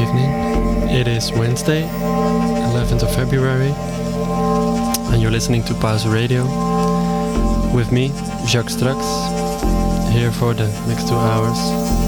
evening. It is Wednesday, 11th of February, and you're listening to Pause Radio with me, Jacques Strux, here for the next 2 hours.